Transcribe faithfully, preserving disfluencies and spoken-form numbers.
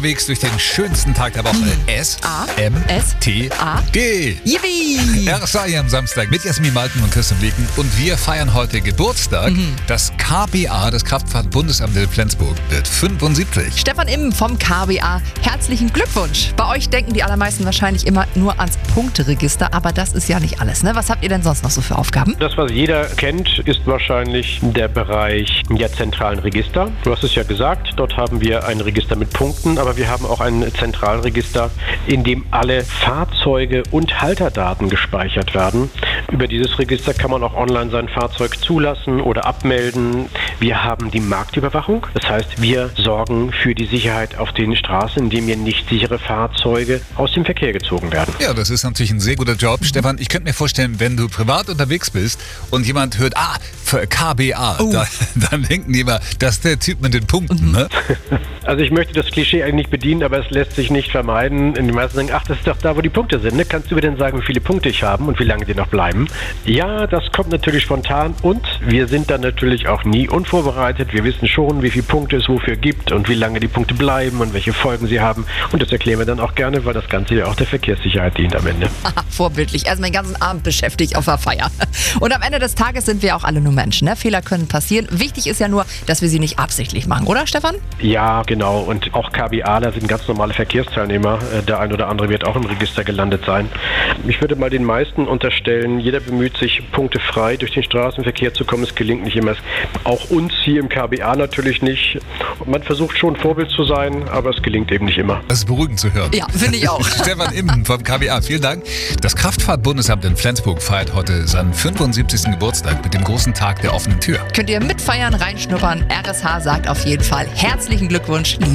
Wegs durch den schönsten Tag der Woche. S, A, M, S, T, A, G. Yippie! R S A am Samstag mit Jasmin Malten und Christian Wieken. Und wir feiern heute Geburtstag. Mhm. Das K B A, das Kraftfahrt-Bundesamt in Flensburg, wird fünfundsiebzig. Stefan Immen vom K B A, herzlichen Glückwunsch. Bei euch denken die allermeisten wahrscheinlich immer nur ans Punkteregister, aber das ist ja nicht alles, ne? Was habt ihr denn sonst noch so für Aufgaben? Das, was jeder kennt, ist wahrscheinlich der Bereich der zentralen Register. Du hast es ja gesagt, dort haben wir ein Register mit Punkten, aber wir haben auch ein Zentralregister, in dem alle Fahrzeuge und Halterdaten gespeichert werden. Über dieses Register kann man auch online sein Fahrzeug zulassen oder abmelden. Wir haben die Marktüberwachung, das heißt, wir sorgen für die Sicherheit auf den Straßen, indem hier nicht sichere Fahrzeuge aus dem Verkehr gezogen werden. Ja, das ist natürlich ein sehr guter Job. Stefan, ich könnte mir vorstellen, wenn du privat unterwegs bist und jemand hört, ah, für K B A, Oh. da, dann denken die immer, das ist der Typ mit den Punkten. Ne? Also ich möchte das Klischee eigentlich nicht bedienen, aber es lässt sich nicht vermeiden. Die meisten denken, ach, das ist doch da, wo die Punkte sind. Ne? Kannst du mir denn sagen, wie viele Punkte ich habe und wie lange die noch bleiben? Ja, das kommt natürlich spontan und wir sind dann natürlich auch nie unvorbereitet. Wir wissen schon, wie viele Punkte es wofür gibt und wie lange die Punkte bleiben und welche Folgen sie haben. Und das erklären wir dann auch gerne, weil das Ganze ja auch der Verkehrssicherheit dient am Ende. Aha, vorbildlich. Also meinen ganzen Abend beschäftigt auf der Feier. Und am Ende des Tages sind wir auch alle nur Menschen. Ne? Fehler können passieren. Wichtig ist ja nur, dass wir sie nicht absichtlich machen, oder Stefan? Ja, genau. Und auch KBAler sind ganz normale Verkehrsteilnehmer. Äh, Der ein oder andere wird auch im Register gelandet sein. Ich würde mal den meisten unterstellen, jeder bemüht sich, punktefrei durch den Straßenverkehr zu kommen. Es gelingt nicht immer. Auch uns hier im K B A natürlich nicht. Man versucht schon Vorbild zu sein, aber es gelingt eben nicht immer. Das ist beruhigend zu hören. Ja, finde ich auch. Stefan Immen vom K B A, vielen Dank. Das Kraftfahrt-Bundesamt in Flensburg feiert heute seinen fünfundsiebzigsten Geburtstag mit dem großen Tag der offenen Tür. Könnt ihr mitfeiern, reinschnuppern. R S H sagt auf jeden Fall herzlichen Glückwunsch.